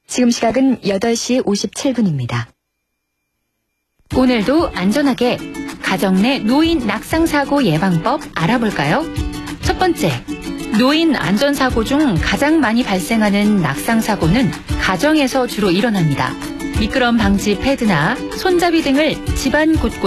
지금 시각은 8시 57분입니다. 오늘도 안전하게 가정 내 노인 낙상사고 예방법 알아볼까요? 첫 번째, 노인 안전사고 중 가장 많이 발생하는 낙상사고는 가정에서 주로 일어납니다. 미끄럼 방지 패드나 손잡이 등을 집안 곳곳